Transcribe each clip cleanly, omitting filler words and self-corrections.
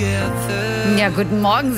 Ja, guten Morgen,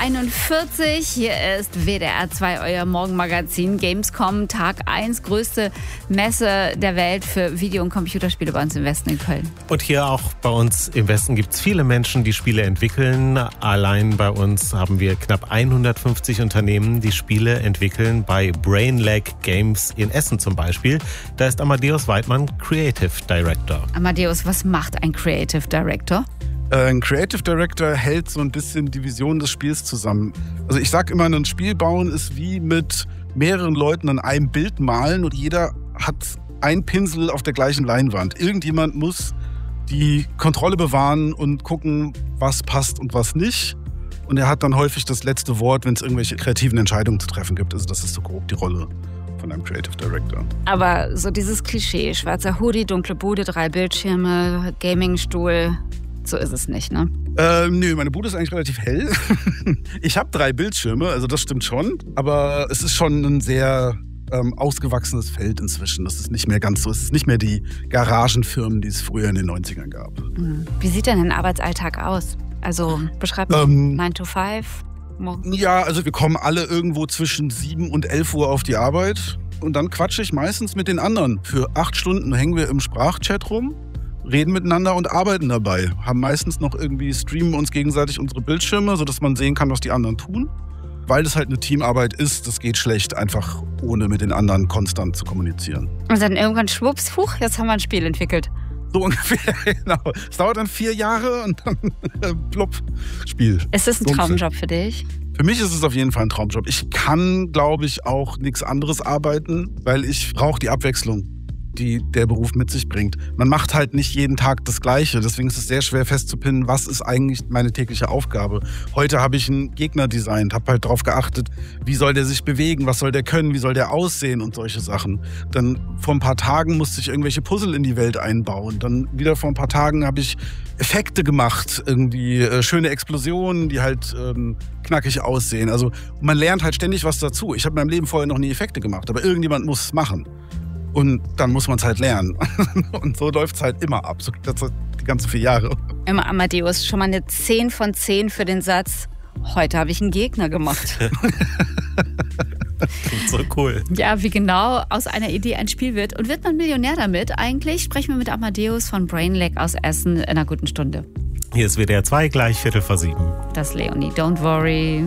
6.41 Uhr. Hier ist WDR 2, euer Morgenmagazin. Gamescom, Tag 1, größte Messe der Welt für Video- und Computerspiele bei uns im Westen in Köln. Und hier auch bei uns im Westen gibt es viele Menschen, die Spiele entwickeln. Allein bei uns haben wir knapp 150 Unternehmen, die Spiele entwickeln. Bei Brainlag Games in Essen zum Beispiel. Da ist Amadeus Weidmann Creative Director. Amadeus, was macht ein Creative Director? Ein Creative Director hält so ein bisschen die Vision des Spiels zusammen. Also ich sag immer, ein Spiel bauen ist wie mit mehreren Leuten an einem Bild malen und jeder hat einen Pinsel auf der gleichen Leinwand. Irgendjemand muss die Kontrolle bewahren und gucken, was passt und was nicht. Und er hat dann häufig das letzte Wort, wenn es irgendwelche kreativen Entscheidungen zu treffen gibt. Also das ist so grob die Rolle von einem Creative Director. Aber so dieses Klischee, schwarzer Hoodie, dunkle Bude, 3 Bildschirme, Gamingstuhl, so ist es nicht, ne? Nö, meine Bude ist eigentlich relativ hell. Ich habe 3 Bildschirme, also das stimmt schon. Aber es ist schon ein sehr ausgewachsenes Feld inzwischen. Das ist nicht mehr ganz so. Es ist nicht mehr die Garagenfirmen, die es früher in den 90ern gab. Wie sieht denn ein Arbeitsalltag aus? Also beschreib mal 9 to 5. Ja, also wir kommen alle irgendwo zwischen 7 und 11 Uhr auf die Arbeit. Und dann quatsche ich meistens mit den anderen. Für 8 Stunden hängen wir im Sprachchat rum, reden miteinander und arbeiten dabei. Haben meistens noch irgendwie, streamen uns gegenseitig unsere Bildschirme, sodass man sehen kann, was die anderen tun. Weil das halt eine Teamarbeit ist, das geht schlecht, einfach ohne mit den anderen konstant zu kommunizieren. Und dann irgendwann schwupps, jetzt haben wir ein Spiel entwickelt. So ungefähr, genau. Es dauert dann 4 Jahre und dann plopp, Spiel. Ist das ein Traumjob für dich? Für mich ist es auf jeden Fall ein Traumjob. Ich kann, glaube ich, auch nichts anderes arbeiten, weil ich brauche die Abwechslung, die der Beruf mit sich bringt. Man macht halt nicht jeden Tag das Gleiche. Deswegen ist es sehr schwer festzupinnen, was ist eigentlich meine tägliche Aufgabe. Heute habe ich einen Gegner designt, habe halt darauf geachtet, wie soll der sich bewegen, was soll der können, wie soll der aussehen und solche Sachen. Dann vor ein paar Tagen musste ich irgendwelche Puzzle in die Welt einbauen. Dann wieder vor ein paar Tagen habe ich Effekte gemacht, irgendwie schöne Explosionen, die halt knackig aussehen. Also man lernt halt ständig was dazu. Ich habe in meinem Leben vorher noch nie Effekte gemacht, aber irgendjemand muss es machen. Und dann muss man es halt lernen. Und so läuft es halt immer ab, so die ganzen 4 Jahre. Immer Amadeus, schon mal eine 10 von 10 für den Satz, heute habe ich einen Gegner gemacht. Klingt so cool. Ja, wie genau aus einer Idee ein Spiel wird. Und wird man Millionär damit eigentlich? Sprechen wir mit Amadeus von Brainlag aus Essen in einer guten Stunde. Hier ist WDR 2, gleich 6:45. Das ist Leonie, don't worry.